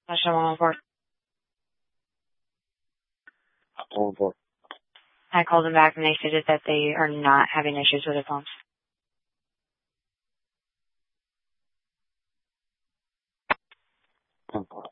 National 114. 114. I called them back and they stated that they are not having issues with their phones. 114.